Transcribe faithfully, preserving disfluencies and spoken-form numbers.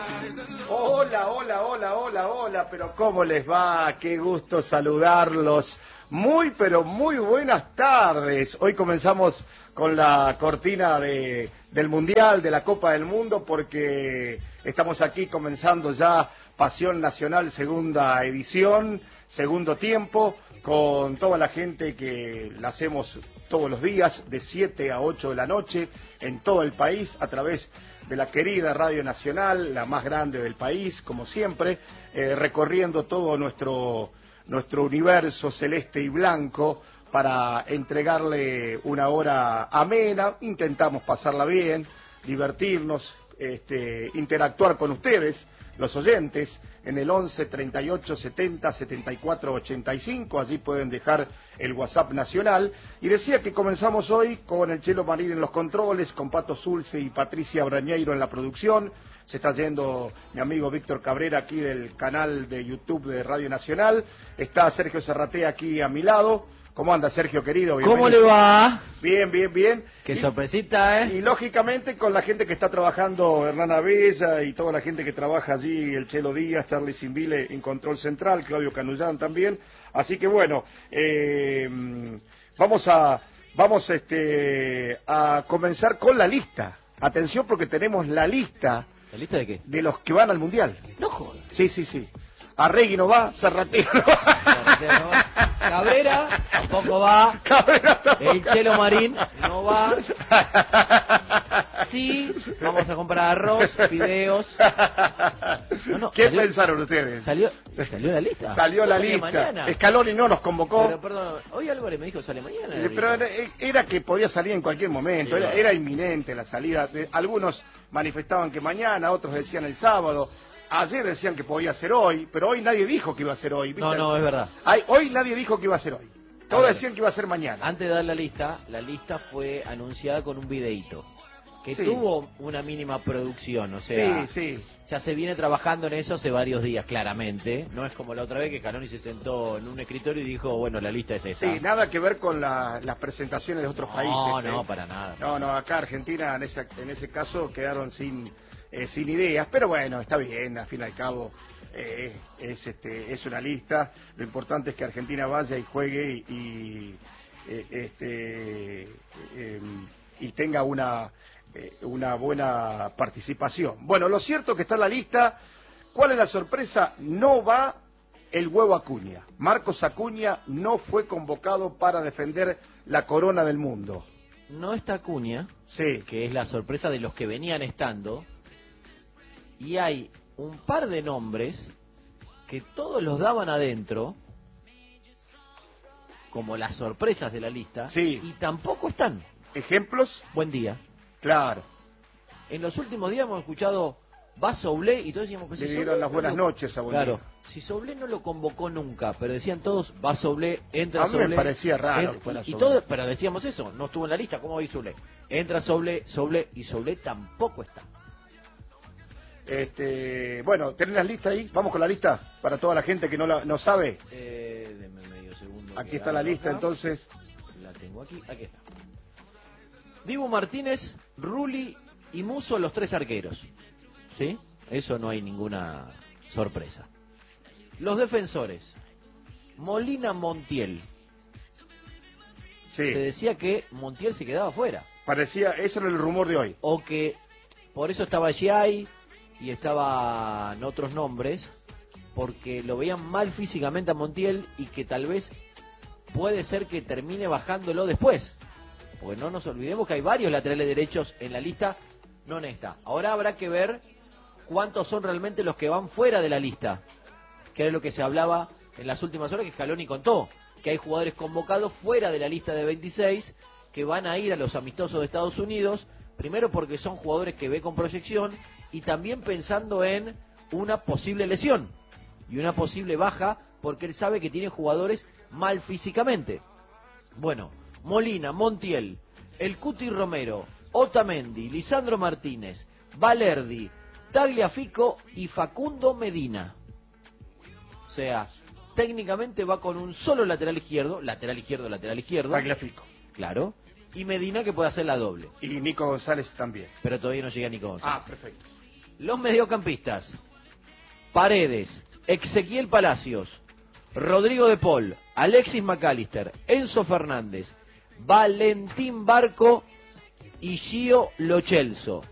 Hola, hola, hola, hola, hola, pero ¿cómo les va? Qué gusto saludarlos. Muy, pero muy buenas tardes. Hoy comenzamos con la cortina de, del Mundial, de la Copa del Mundo, porque estamos aquí comenzando ya Pasión Nacional, segunda edición, segundo tiempo, con toda la gente que la hacemos todos los días, de siete a ocho de la noche, en todo el país, a través de la querida Radio Nacional, la más grande del país, como siempre, eh, recorriendo todo nuestro, nuestro universo celeste y blanco para entregarle una hora amena. Intentamos pasarla bien, divertirnos, este, interactuar con ustedes, los oyentes, en el once, treinta y ocho, setenta, setenta y cuatro, ochenta y cinco, allí pueden dejar el WhatsApp nacional. Y decía que comenzamos hoy con el Chelo Marín en los controles, con Pato Zulce y Patricia Brañeiro en la producción. Se está yendo mi amigo Víctor Cabrera aquí del canal de YouTube de Radio Nacional. Está Sergio Serratea aquí a mi lado. ¿Cómo anda, Sergio, querido? Bienvenido. ¿Cómo le va? Bien, bien, bien. Qué y, sorpresita, ¿eh? Y lógicamente con la gente que está trabajando, Hernán Abella y toda la gente que trabaja allí, el Chelo Díaz, Charlie Simbile en Control Central, Claudio Canullán también. Así que bueno, eh, vamos a vamos este a comenzar con la lista. Atención porque tenemos la lista. ¿La lista de qué? De los que van al Mundial. No jodas. Sí, sí, sí. Arregui no va, Serratea no va. Cabrera tampoco va. Cabrera tampoco. El Chelo Marín no va. Sí, vamos a comprar arroz, fideos. No, no, ¿Qué salió, pensaron ustedes? Salió, salió la lista. Salió la lista. Mañana. Scaloni no nos convocó. Pero perdón, hoy Álvarez me dijo sale mañana. Pero era, era que podía salir en cualquier momento. Sí, era, era inminente la salida. Algunos manifestaban que mañana, otros decían el sábado. Ayer decían que podía ser hoy, pero hoy nadie dijo que iba a ser hoy. ¿viste? No, no, es verdad. Ay, hoy nadie dijo que iba a ser hoy. Todos decían que iba a ser mañana. Antes de dar la lista, la lista fue anunciada con un videíto que sí. tuvo una mínima producción, o sea, sí, sí. ya se viene trabajando en eso hace varios días, claramente. No es como la otra vez que Scaloni se sentó en un escritorio y dijo, bueno, la lista es esa. Sí, nada que ver con la, las presentaciones de otros no, países. No, ¿eh? no, para nada. No, no, acá Argentina en ese, en ese caso quedaron sin... Eh, sin ideas, pero bueno, está bien, al fin y al cabo eh, es, este, es una lista. Lo importante es que Argentina vaya y juegue y, y, eh, este, eh, y tenga una, eh, una buena participación. Bueno, lo cierto es que está en la lista. ¿Cuál es la sorpresa? No va el Huevo Acuña. Marcos Acuña no fue convocado para defender la corona del mundo. No está Acuña, sí. que es la sorpresa de los que venían estando. Y hay un par de nombres que todos los daban adentro, como las sorpresas de la lista, sí. y tampoco están. ¿Ejemplos? Buen día. Claro. En los últimos días hemos escuchado, va Soblé, y todos decíamos... Pues, Le si dieron las buenas no lo... noches a Buen Claro, día. si Soblé no lo convocó nunca, pero decían todos, va Soblé, entra a mí Soblé... me parecía raro en... que fuera y, y Soblé. todo, pero decíamos eso, no estuvo en la lista, ¿cómo va Soblé? Entra Soblé, Soblé, y Soblé tampoco está. Este, bueno, ¿tenés la lista ahí? Vamos con la lista para toda la gente que no la no sabe. Eh, denme medio segundo. Aquí está la lista, acá. Entonces. La tengo aquí, aquí está. Dibu Martínez, Rulli y Musso, los tres arqueros. ¿Sí? Eso no hay ninguna sorpresa. Los defensores. Molina, Montiel. Sí. Se decía que Montiel se quedaba fuera. Parecía, eso era el rumor de hoy. O que por eso estaba Giai y estaban otros nombres, porque lo veían mal físicamente a Montiel y que tal vez puede ser que termine bajándolo después. Porque no nos olvidemos que hay varios laterales derechos en la lista, no en esta. Ahora habrá que ver cuántos son realmente los que van fuera de la lista, que era lo que se hablaba en las últimas horas, que Scaloni contó, que hay jugadores convocados fuera de la lista de veintiséis que van a ir a los amistosos de Estados Unidos, primero porque son jugadores que ve con proyección y también pensando en una posible lesión y una posible baja, porque él sabe que tiene jugadores mal físicamente. Bueno, Molina, Montiel, El Cuti Romero, Otamendi, Lisandro Martínez, Valerdi, Tagliafico y Facundo Medina. O sea, técnicamente va con un solo lateral izquierdo, lateral izquierdo, lateral izquierdo. Tagliafico. Claro. Y Medina que puede hacer la doble. Y Nico González también. Pero todavía no llega Nico González. Ah, perfecto. Los mediocampistas: Paredes, Ezequiel Palacios, Rodrigo de Paul, Alexis McAllister, Enzo Fernández, Valentín Barco y Gio Lo Celso.